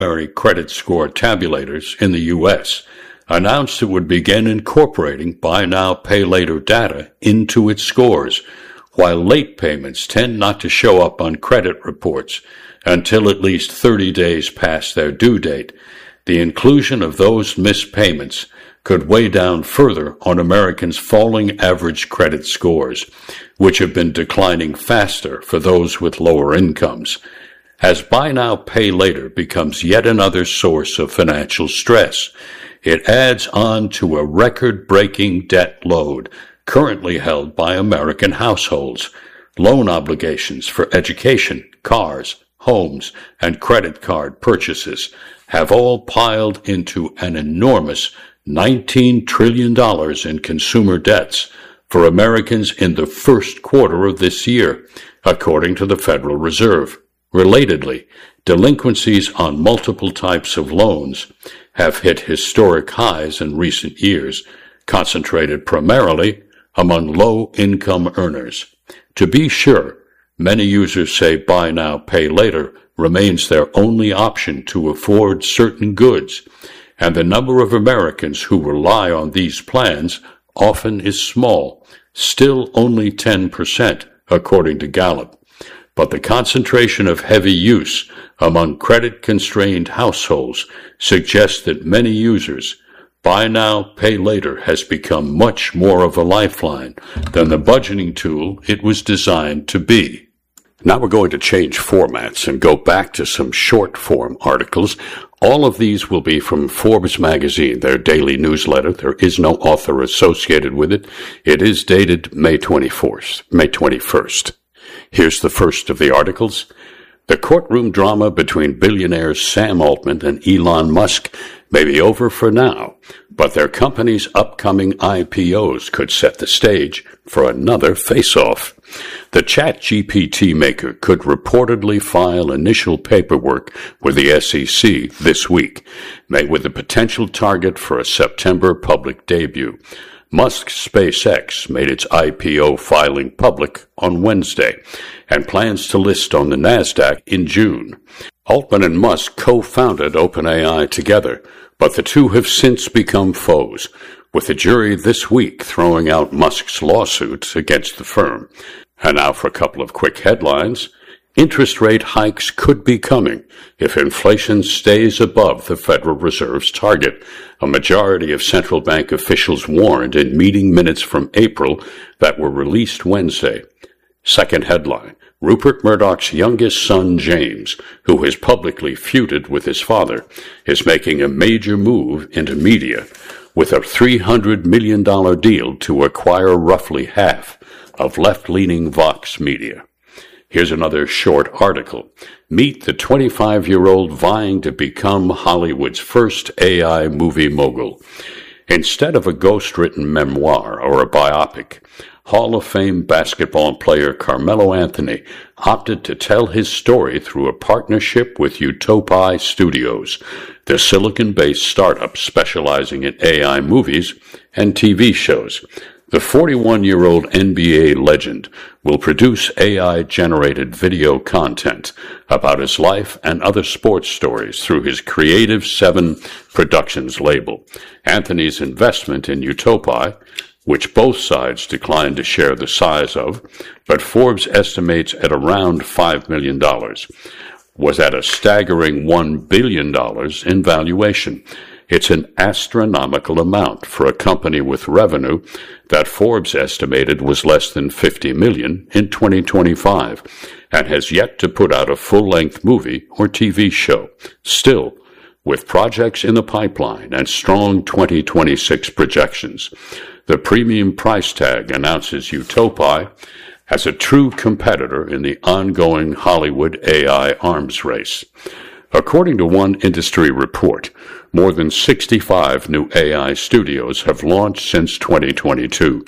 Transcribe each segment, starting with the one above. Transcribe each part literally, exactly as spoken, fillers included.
primary credit score tabulators in the U S announced it would begin incorporating buy now, pay later data into its scores, while late payments tend not to show up on credit reports until at least thirty days past their due date. The inclusion of those missed payments could weigh down further on Americans' falling average credit scores, which have been declining faster for those with lower incomes. As buy now, pay later becomes yet another source of financial stress, it adds on to a record-breaking debt load currently held by American households. Loan obligations for education, cars, homes, and credit card purchases have all piled into an enormous nineteen trillion dollars in consumer debts for Americans in the first quarter of this year, according to the Federal Reserve. Relatedly, delinquencies on multiple types of loans have hit historic highs in recent years, concentrated primarily among low-income earners. To be sure, many users say buy now, pay later remains their only option to afford certain goods, and the number of Americans who rely on these plans often is small, still only ten percent, according to Gallup. But the concentration of heavy use among credit-constrained households suggests that many users, buy now, pay later has become much more of a lifeline than the budgeting tool it was designed to be. Now we're going to change formats and go back to some short-form articles. All of these will be from Forbes magazine, their daily newsletter. There is no author associated with it. It is dated May twenty-fourth, May twenty-first. Here's the first of the articles. The courtroom drama between billionaires Sam Altman and Elon Musk may be over for now, but their company's upcoming I P Os could set the stage for another face-off. The ChatGPT maker could reportedly file initial paperwork with the S E C this week, with the potential target for a September public debut. Musk's SpaceX made its I P O filing public on Wednesday and plans to list on the NASDAQ in June. Altman and Musk co-founded OpenAI together, but the two have since become foes, with the jury this week throwing out Musk's lawsuits against the firm. And now for a couple of quick headlines. Interest rate hikes could be coming if inflation stays above the Federal Reserve's target. A majority of central bank officials warned in meeting minutes from April that were released Wednesday. Second headline, Rupert Murdoch's youngest son, James, who has publicly feuded with his father, is making a major move into media with a three hundred million dollars deal to acquire roughly half of left-leaning Vox Media. Here's another short article. Meet the twenty-five-year-old vying to become Hollywood's first A I movie mogul. Instead of a ghost-written memoir or a biopic, Hall of Fame basketball player Carmelo Anthony opted to tell his story through a partnership with Utopi Studios, the Silicon-based startup specializing in A I movies and T V shows. The forty-one-year-old N B A legend will produce A I-generated video content about his life and other sports stories through his Creative Seven Productions label. Anthony's investment in Utopi, which both sides declined to share the size of, but Forbes estimates at around five million dollars, was at a staggering one billion dollars in valuation. It's an astronomical amount for a company with revenue that Forbes estimated was less than fifty million dollars in twenty twenty-five and has yet to put out a full-length movie or T V show. Still, with projects in the pipeline and strong twenty twenty-six projections, the premium price tag announces Utopi as a true competitor in the ongoing Hollywood A I arms race. According to one industry report, more than sixty-five new A I studios have launched since twenty twenty-two.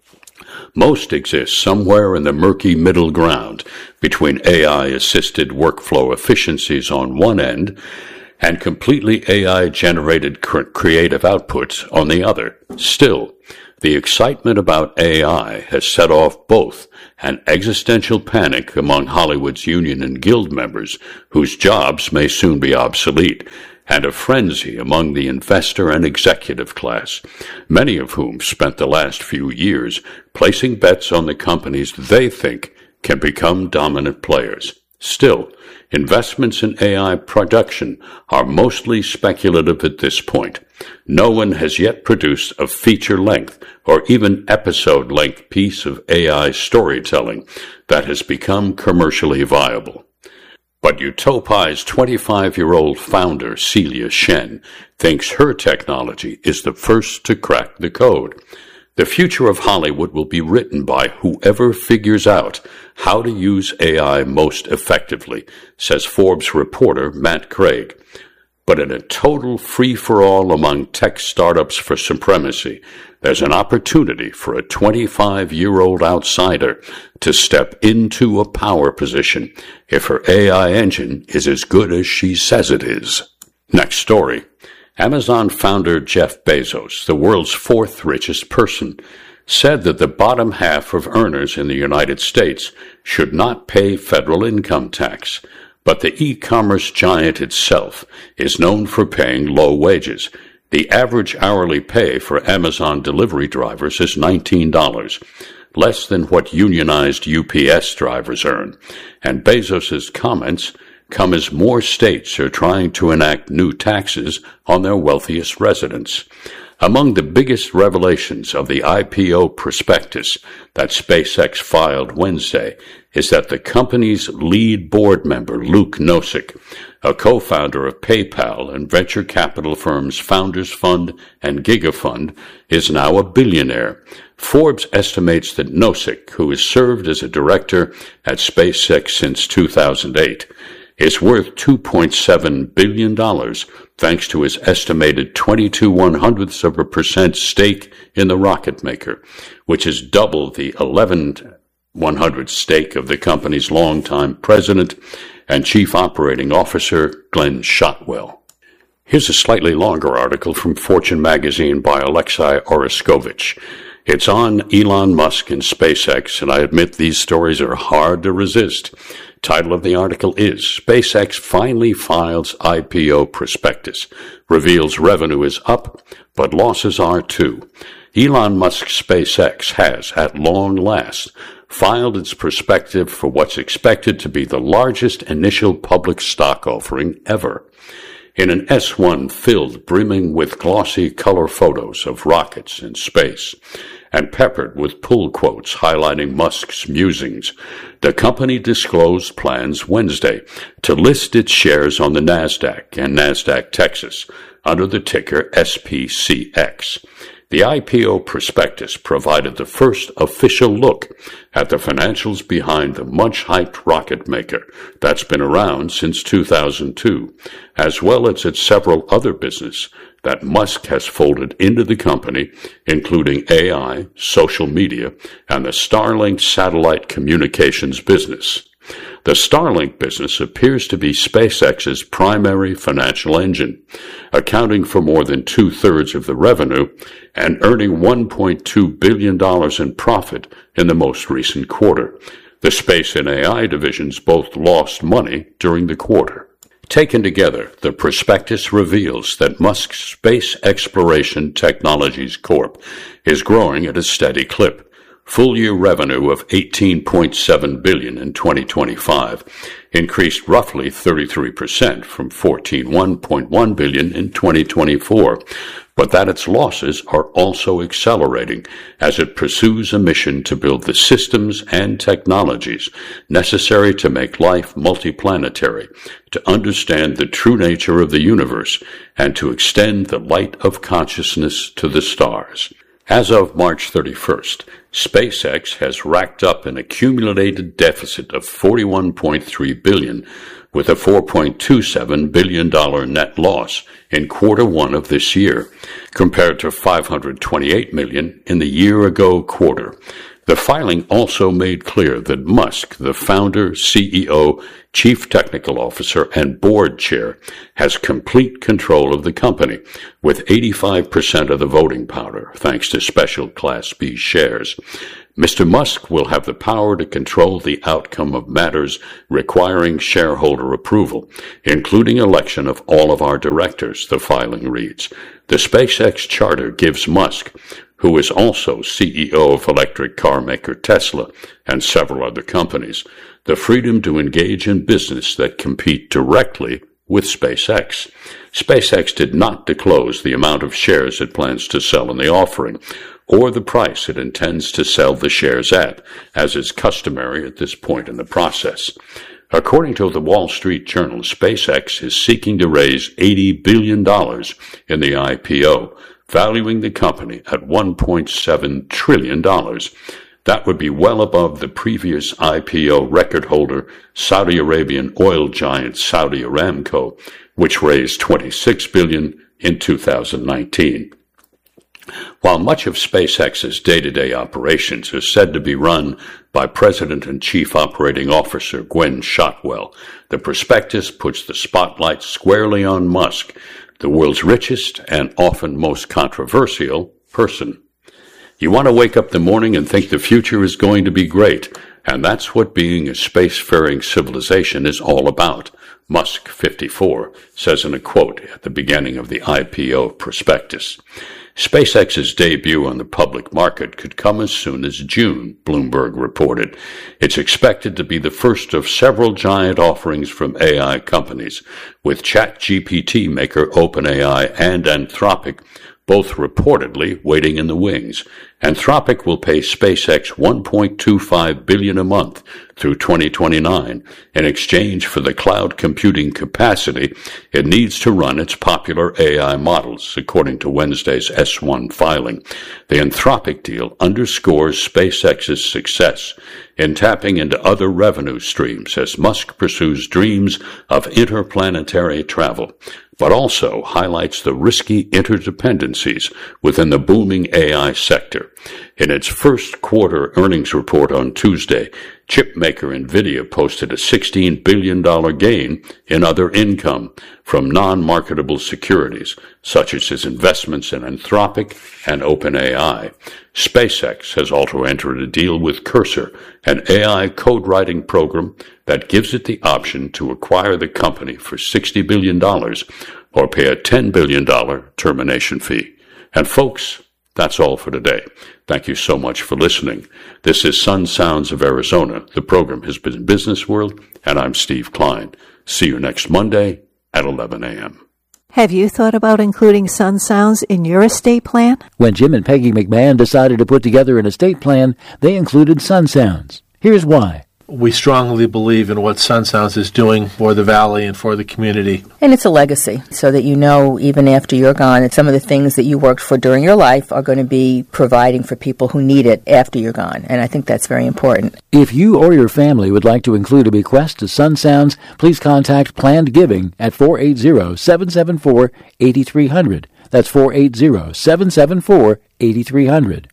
Most exist somewhere in the murky middle ground between A I-assisted workflow efficiencies on one end and completely A I-generated creative outputs on the other. Still, the excitement about A I has set off both and existential panic among Hollywood's union and guild members, whose jobs may soon be obsolete, and a frenzy among the investor and executive class, many of whom spent the last few years placing bets on the companies they think can become dominant players. Still, investments in A I production are mostly speculative at this point. No one has yet produced a feature-length or even episode-length piece of A I storytelling that has become commercially viable. But Utopai's twenty-five-year-old founder, Celia Shen, thinks her technology is the first to crack the code. The future of Hollywood will be written by whoever figures out how to use A I most effectively, says Forbes reporter Matt Craig. But in a total free-for-all among tech startups for supremacy, there's an opportunity for a twenty-five-year-old outsider to step into a power position if her A I engine is as good as she says it is. Next story. Amazon founder Jeff Bezos, the world's fourth richest person, said that the bottom half of earners in the United States should not pay federal income tax. But the e-commerce giant itself is known for paying low wages. The average hourly pay for Amazon delivery drivers is nineteen dollars, less than what unionized U P S drivers earn. And Bezos's comments come as more states are trying to enact new taxes on their wealthiest residents. Among the biggest revelations of the I P O prospectus that SpaceX filed Wednesday is that the company's lead board member, Luke Nosek, a co-founder of PayPal and venture capital firms Founders Fund and GigaFund, is now a billionaire. Forbes estimates that Nosek, who has served as a director at SpaceX since two thousand eight, is worth two point seven billion dollars thanks to his estimated twenty-two one-hundredths of a percent stake in the rocket maker, which is double the eleven one-hundredths stake of the company's longtime president and chief operating officer, Glenn Shotwell. Here's a slightly longer article from Fortune magazine by Alexei Oreskovich. It's on Elon Musk and SpaceX, and I admit these stories are hard to resist. Title of the article is SpaceX Finally Files I P O Prospectus, Reveals Revenue is Up, but Losses Are Too. Elon Musk's SpaceX has, at long last, filed its prospectus for what's expected to be the largest initial public stock offering ever. In an S one filled brimming with glossy color photos of rockets in space, and peppered with pull quotes highlighting Musk's musings, the company disclosed plans Wednesday to list its shares on the NASDAQ and NASDAQ Texas under the ticker S P C X. The I P O prospectus provided the first official look at the financials behind the much-hyped rocket maker that's been around since two thousand two, as well as its several other businesses that Musk has folded into the company, including A I, social media, and the Starlink satellite communications business. The Starlink business appears to be SpaceX's primary financial engine, accounting for more than two-thirds of the revenue and earning one point two billion dollars in profit in the most recent quarter. The space and A I divisions both lost money during the quarter. Taken together, the prospectus reveals that Musk's Space Exploration Technologies Corporation is growing at a steady clip. Full-year revenue of eighteen point seven billion dollars in twenty twenty-five increased roughly thirty-three percent from fourteen point one billion dollars in twenty twenty-four, but that its losses are also accelerating as it pursues a mission to build the systems and technologies necessary to make life multiplanetary, to understand the true nature of the universe, and to extend the light of consciousness to the stars. As of March thirty-first, SpaceX has racked up an accumulated deficit of forty-one point three billion dollars with a four point two seven billion dollars net loss in quarter one of this year, compared to five hundred twenty-eight million dollars in the year-ago quarter. The filing also made clear that Musk, the founder, C E O, chief technical officer, and board chair, has complete control of the company, with eighty-five percent of the voting power, thanks to special Class B shares. Mister Musk will have the power to control the outcome of matters requiring shareholder approval, including election of all of our directors, the filing reads. The SpaceX charter gives Musk, who is also C E O of electric car maker Tesla and several other companies, the freedom to engage in business that compete directly with SpaceX. SpaceX did not disclose the amount of shares it plans to sell in the offering, or the price it intends to sell the shares at, as is customary at this point in the process. According to the Wall Street Journal, SpaceX is seeking to raise eighty billion dollars in the I P O, valuing the company at one point seven trillion dollars. That would be well above the previous I P O record holder, Saudi Arabian oil giant Saudi Aramco, which raised twenty-six billion dollars in two thousand nineteen. While much of SpaceX's day-to-day operations is said to be run by President and Chief Operating Officer Gwynne Shotwell, the prospectus puts the spotlight squarely on Musk, the world's richest and often most controversial person. You want to wake up in the morning and think the future is going to be great, and that's what being a spacefaring civilization is all about, Musk, fifty-four, says in a quote at the beginning of the I P O prospectus. SpaceX's debut on the public market could come as soon as June, Bloomberg reported. It's expected to be the first of several giant offerings from A I companies, with ChatGPT maker OpenAI and Anthropic both reportedly waiting in the wings. Anthropic will pay SpaceX one point two five billion dollars a month through twenty twenty-nine in exchange for the cloud computing capacity it needs to run its popular A I models, according to Wednesday's S one filing. The Anthropic deal underscores SpaceX's success in tapping into other revenue streams as Musk pursues dreams of interplanetary travel, but also highlights the risky interdependencies within the booming A I sector. In its first quarter earnings report on Tuesday, chipmaker NVIDIA posted a sixteen billion dollars gain in other income from non-marketable securities, such as its investments in Anthropic and OpenAI. SpaceX has also entered a deal with Cursor, an A I code-writing program that gives it the option to acquire the company for sixty billion dollars or pay a ten billion dollars termination fee. And folks, that's all for today. Thank you so much for listening. This is Sun Sounds of Arizona. The program has been Business World, and I'm Steve Klein. See you next Monday at eleven a.m. Have you thought about including Sun Sounds in your estate plan? When Jim and Peggy McMahon decided to put together an estate plan, they included Sun Sounds. Here's why. We strongly believe in what Sun Sounds is doing for the Valley and for the community. And it's a legacy, so that you know, even after you're gone, that some of the things that you worked for during your life are going to be providing for people who need it after you're gone. And I think that's very important. If you or your family would like to include a bequest to Sun Sounds, please contact Planned Giving at four eight zero, seven seven four, eight three zero zero. That's four eight zero, seven seven four, eight three zero zero.